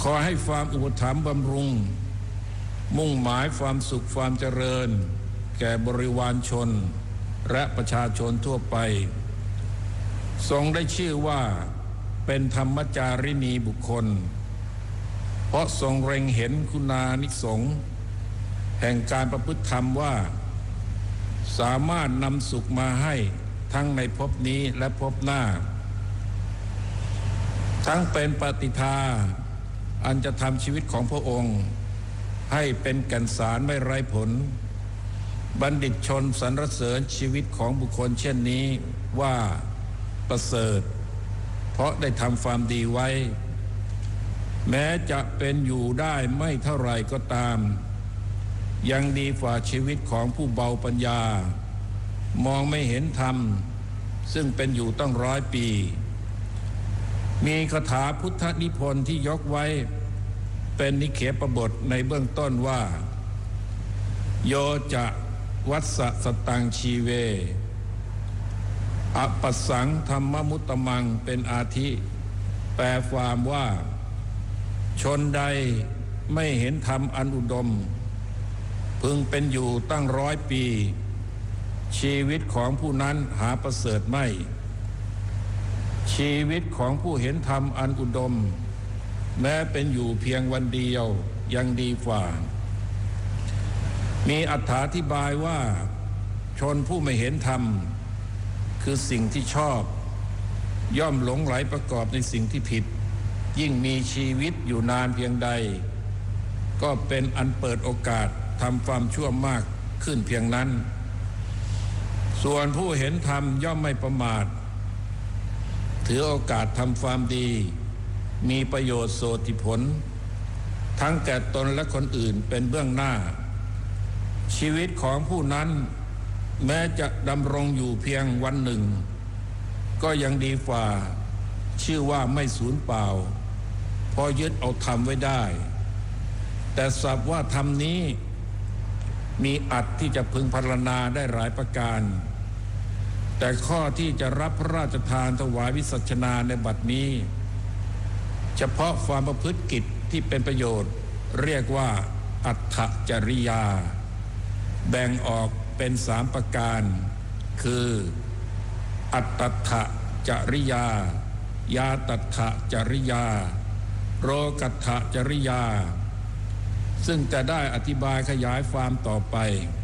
ขอให้ความอุปถัมภ์บำรุงมุ่งหมายความสุขความเจริญแก่บริวารชนและประชาชนทั่วไปทรงได้ชื่อว่าเป็นธรรมจาริณีบุคคลเพราะทรงเล็งเห็นคุณานิสงส์แห่งการประพฤติธรรมว่าสามารถนำสุขมาให้ทั้งในภพนี้และภพหน้าทั้งเป็นปฏิทาอันจะทำชีวิตของพระองค์ให้เป็นแก่นสารไม่ไร้ผลบัณฑิตชนสรรเสริญชีวิตของบุคคลเช่นนี้ว่าประเสริฐเพราะได้ทำความดีไว้แม้จะเป็นอยู่ได้ไม่เท่าไรก็ตามยังดีกว่าชีวิตของผู้เบาปัญญามองไม่เห็นธรรมซึ่งเป็นอยู่ตั้ง100 ปีมีคาถาพุทธนิพนธ์ที่ยกไว้เป็นนิเขปบทในเบื้องต้นว่าโยจะวัสสตังชีเวอปัสสังธรรมมุตตมังเป็นอาทิแปลความว่าชนใดไม่เห็นธรรมอันอุดมพึงเป็นอยู่ตั้ง100 ปีชีวิตของผู้นั้นหาประเสริฐไม่ชีวิตของผู้เห็นธรรมอันอุดมแม้เป็นอยู่เพียงวันเดียวยังดีกว่ามีอธิบายว่าชนผู้ไม่เห็นธรรมคือสิ่งที่ชอบย่อมหลงไหลประกอบในสิ่งที่ผิดยิ่งมีชีวิตอยู่นานเพียงใดก็เป็นอันเปิดโอกาสทำความชั่วมากขึ้นเพียงนั้นส่วนผู้เห็นธรรมย่อมไม่ประมาทถือโอกาสทำความดีมีประโยชน์โสติผลทั้งแก่ตนและคนอื่นเป็นเบื้องหน้าชีวิตของผู้นั้นแม้จะดำรงอยู่เพียงวันหนึ่งก็ยังดีกว่าชื่อว่าไม่สูญเปล่าพอยึดเอาธรรมไว้ได้แต่ศัพท์ว่าธรรมนี้มีอัตที่จะพึงพรรณนาได้หลายประการแต่ข้อที่จะรับพระราชทานถวายวิสัชนาในบัดนี้เฉพาะความประพฤติกิจที่เป็นประโยชน์เรียกว่าอัตถจริยาแบ่งออกเป็น3 ประการคืออัตถจริยายาตัถจริยาโรกัตถจริยาซึ่งจะได้อธิบายขยายความต่อไป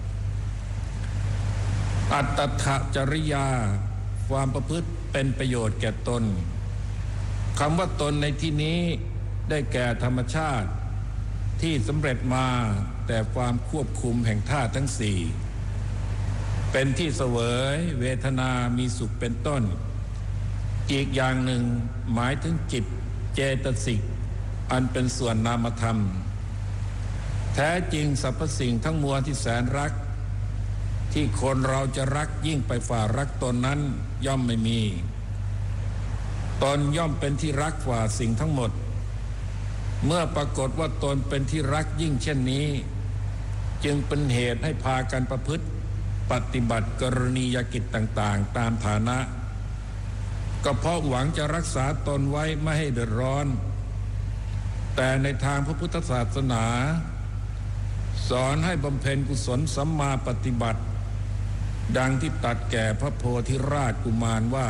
อัตถจริยาความประพฤติเป็นประโยชน์แก่ตนคำว่าตนในที่นี้ได้แก่ธรรมชาติที่สำเร็จมาแต่ความควบคุมแห่งธาตุทั้ง4เป็นที่เสวยเวทนามีสุขเป็นต้นอีกอย่างหนึ่งหมายถึงจิตเจตสิกอันเป็นส่วนนามธรรมแท้จริงสรรพสิ่งทั้งมวลที่แสนรักที่คนเราจะรักยิ่งไปฝ่ารักตนนั้นย่อมไม่มีตนย่อมเป็นที่รักกว่าสิ่งทั้งหมดเมื่อปรากฏว่าตนเป็นที่รักยิ่งเช่นนี้จึงเป็นเหตุให้พากันประพฤติปฏิบัติกรณียกิจต่างๆตามฐานะก็เพราะหวังจะรักษาตนไว้ไม่ให้เดือดร้อนแต่ในทางพระพุทธศาสนาสอนให้บำเพ็ญกุศลสัมมาปฏิบัติดังที่ตรัสแก่พระโพธิราชกุมารว่า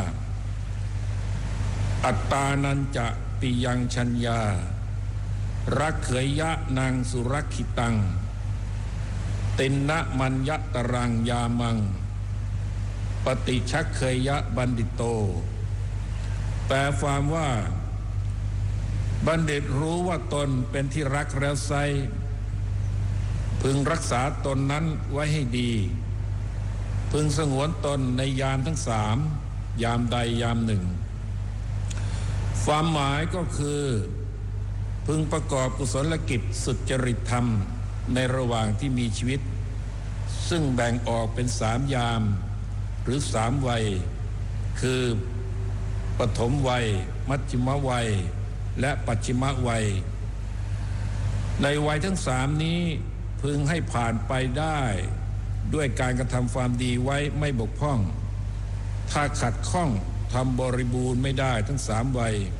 อัตตานันจะปิยังชัญญารักเขยยะนางสุรักขิตังตินนะมัญญตรังยามังปฏิชักเขยยะบัณฑิตโตแปลความว่าบัณฑิตรู้ว่าตนเป็นที่รักแล้วไซพึงรักษาตนนั้นไว้ให้ดีพึงสงวนตนในยามทั้ง3ยามใดยามหนึ่งความหมายก็คือพึงประกอบกุศลกิจสุจริตธรรมในระหว่างที่มีชีวิตซึ่งแบ่งออกเป็น3 ยามหรือ3 วัยคือปฐมวัยมัชฌิมวัยและปัจฉิมวัยในวัยทั้ง3นี้พึงให้ผ่านไปได้ด้วยการกระทำความดีไว้ไม่บกพร่องถ้าขัดข้องทำบริบูรณ์ไม่ได้ทั้ง3 วัย